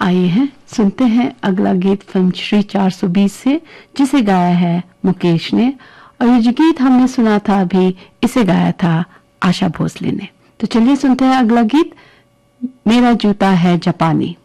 आइए हैं सुनते हैं अगला गीत फिल्म श्री 420 से, जिसे गाया है मुकेश ने। और ये जो गीत हमने सुना था अभी, इसे गाया था आशा भोसले ने। तो चलिए सुनते हैं अगला गीत, मेरा जूता है जापानी।